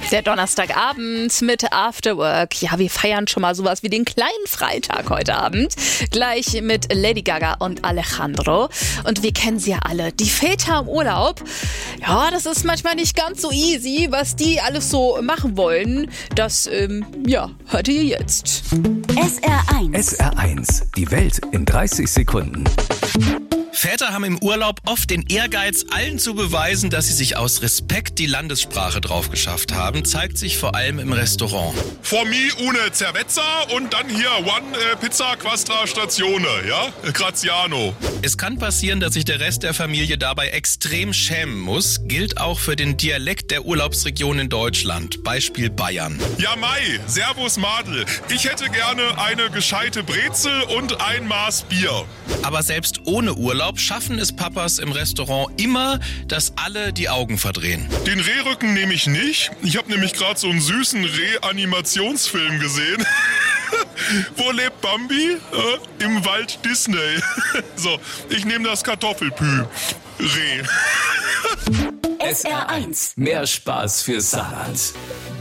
Der Donnerstagabend mit After Work. Ja, wir feiern schon mal sowas wie den kleinen Freitag heute Abend. Gleich mit Lady Gaga und Alejandro. Und wir kennen sie ja alle. Die Väter im Urlaub. Ja, das ist manchmal nicht ganz so easy, was die alles so machen wollen. Das, hört ihr jetzt. SR1. SR1. Die Welt in 30 Sekunden. Väter haben im Urlaub oft den Ehrgeiz, allen zu beweisen, dass sie sich aus Respekt die Landessprache drauf geschafft haben, zeigt sich vor allem im Restaurant. For me une cerveza und dann hier one pizza quattro stazione, ja? Graziano. Es kann passieren, dass sich der Rest der Familie dabei extrem schämen muss, gilt auch für den Dialekt der Urlaubsregion in Deutschland, Beispiel Bayern. Ja Mai, servus Madel, ich hätte gerne eine gescheite Brezel und ein Maß Bier. Aber selbst ohne Urlaub schaffen es Papas im Restaurant immer, dass alle die Augen verdrehen. Den Rehrücken nehme ich nicht. Ich habe nämlich gerade so einen süßen Reh-Animationsfilm gesehen. Wo lebt Bambi? Im Wald Disney. So, ich nehme das Kartoffelpü. Reh. SR1. Mehr Spaß für Saarland.